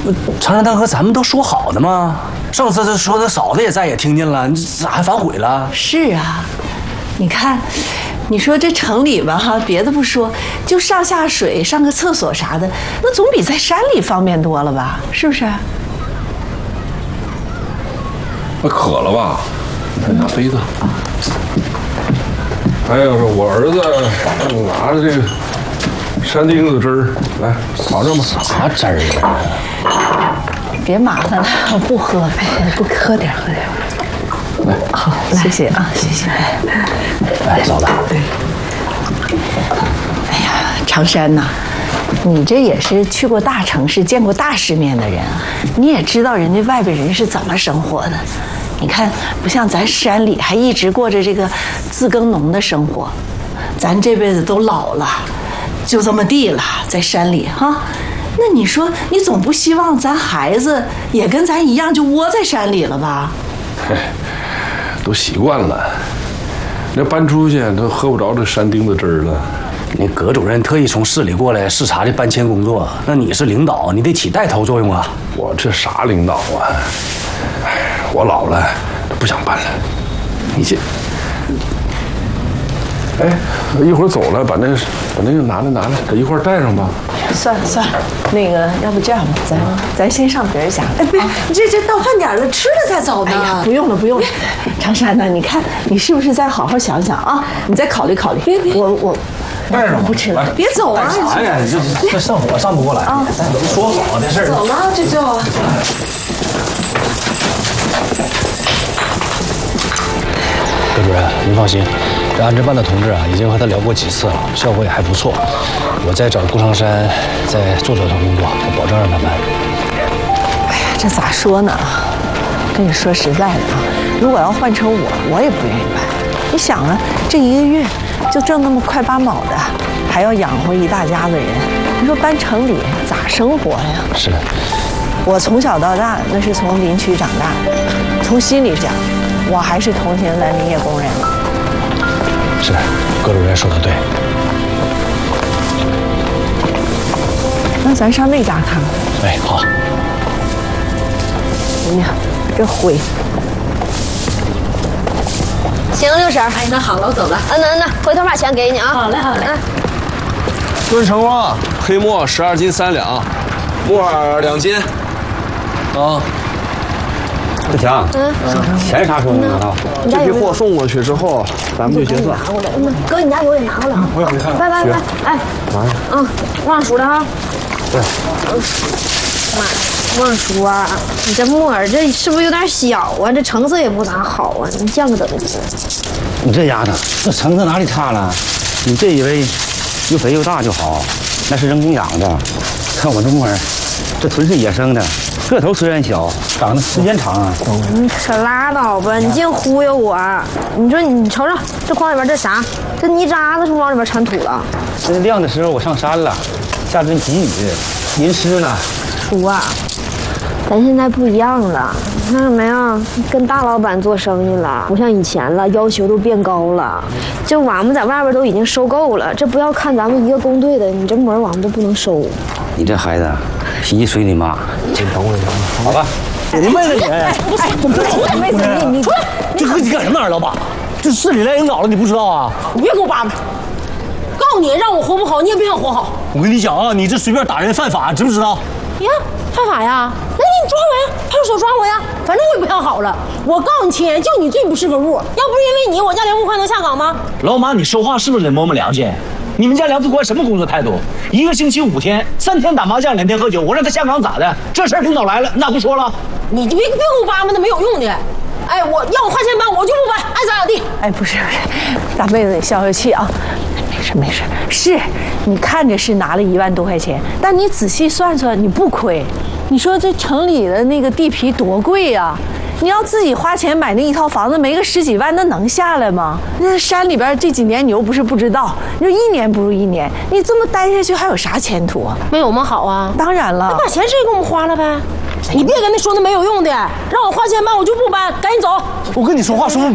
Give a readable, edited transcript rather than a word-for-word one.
常山大哥，咱们都说好的吗？上次这说的嫂子也在，也听见了，你咋还反悔了？ 是啊，你看，你说这城里吧哈，别的不说，就上下水、上个厕所啥的，那总比在山里方便多了吧？是不是？ 那渴了吧？再拿杯子。还有是我儿子拿着这个山丁子汁儿来尝尝吧。 啥汁儿啊？ 别麻烦了，我不喝，不喝点，喝点。 来， 好，谢谢啊，谢谢。 来，嫂子。 哎呀，常山呐，你这也是去过大城市、见过大世面的人啊，你也知道人家外边人是怎么生活的。你看，不像咱山里还一直过着这个自耕农的生活，咱这辈子都老了，就这么地了，在山里哈。那你说，你总不希望咱孩子也跟咱一样就窝在山里了吧？ 嘿，都习惯了，那搬出去都喝不着这山丁子汁儿了。 你葛主任特意从市里过来视察这搬迁工作，那你是领导，你得起带头作用啊。 我这啥领导啊？哎，我老了，不想搬了。你这，哎，一会儿走了，把那个拿来，给一块带上吧。 算了，那个要不这样吧，咱先上别人家。哎，别，这到饭点了，吃了再走呢。哎呀，不用了。常山呢？你看你是不是再好好想想啊？你再考虑考虑。别，我带上不吃了，别走啊！ 啥呀？这上火上不过来啊！咱都说好的事儿。 走了，这就。 葛主任，您放心，这安置办的同志啊，已经和他聊过几次了，效果也还不错。我再找顾长山再做这工作，我保证让他搬。 哎呀，这咋说呢？跟你说实在的啊，如果要换成我也不愿意搬。你想啊，这一个月就挣那么快8毛的，还要养活一大家子人，你说搬城里咋生活呀？ 是。 我从小到大那是从林区长大的，从心里讲，我还是同情咱林业工人。 是，葛主任说的对。 那咱上那家看看。 哎，好。 哎呀，这灰。 行，六婶。哎，那好了，我走了。那，回头把钱给你啊。 好嘞。 炖成啊，黑木12斤3两，木耳2斤。啊， 志强，钱啥时候能拿到？ 这批货送过去之后，咱们就结算。 哥，你家有也拿过来。 我想去看。 拜，哎，忘叔的哈。 对。 妈，忘叔啊，你这木耳这是不是有点小啊？这成色也不咋好啊，你降个等级。 你这丫头，这成色哪里差了？你别以为又肥又大就好，那是人工养的。看我这木耳，这纯是野生的，个头虽然小，长的时间长啊。 你可拉倒吧，你净忽悠我！你说你瞅瞅这筐里边这啥？这泥渣子是不是往里边掺土了？ 这晾的时候我上山了，下阵急雨，淋湿了。 叔啊，咱现在不一样了，你看到没有？跟大老板做生意了，不像以前了，要求都变高了。这我们在外边都已经收够了，这不要看咱们一个工队的，你这木耳我们都不能收。 你这孩子脾气随你妈， 真等我一下， 好吧？ 你妹子你， 妹子你出来！ 这和你干什么呢，老板？这市里来领导了，你不知道啊？ 你别给我叭叭！告诉你，让我活不好，你也别想活好。 我跟你讲啊，你这随便打人犯法，知不知道？ 呀，犯法呀？那你抓我呀，派出所抓我呀，反正我也不想好了。我告诉你，亲，就你最不是个物，要不是因为你，我家梁富宽能下岗吗？ 老马，你说话是不是得摸摸良心？你们家梁富宽什么工作态度？1个星期5天，3天打麻将，2天喝酒，我让他下岗咋的？这事儿领导来了，那不说了？ 你别给我叭叭那没有用的。哎，要我花钱搬，我就不搬，爱咋咋地。 哎，不是，大妹子，你消消气啊。没事，是你看着是拿了1万多块钱，但你仔细算算，你不亏。你说这城里的那个地皮多贵呀？你要自己花钱买那一套房子，没个10几万，那能下来吗？那山里边这几年你又不是不知道，你说1年不如1年，你这么待下去还有啥前途啊？ 没有我们好啊！ 当然了， 那把钱直接给我们花了呗。你别跟那说那没有用的，让我花钱搬我就不搬，赶紧走。 我跟你说话说